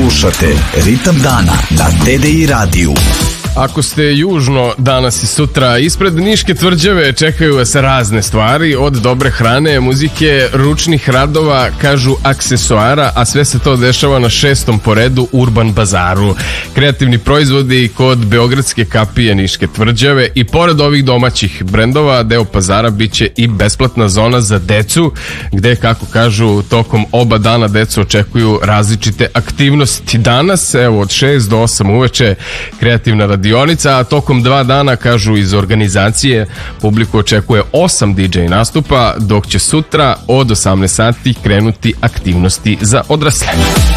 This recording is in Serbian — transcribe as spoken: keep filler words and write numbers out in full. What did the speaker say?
Slušate Ritam dana na T D I radiju. Ako ste južno danas i sutra, ispred Niške tvrđave čekaju vas razne stvari, od dobre hrane, muzike, ručnih radova, kažu aksesuara, a sve se to dešava na šestom po redu Urban bazaru. Kreativni proizvodi kod Beogradske kapije Niške tvrđave i pored ovih domaćih brendova, deo pazara biće i besplatna zona za decu, gde, kako kažu, tokom oba dana decu očekuju različite aktivnosti. Danas, evo, od šest do osam uveče, kreativna radionica, a tokom dva dana, kažu iz organizacije, publiku očekuje osam D J nastupa, dok će sutra od osamnaest sati krenuti aktivnosti za odrasle.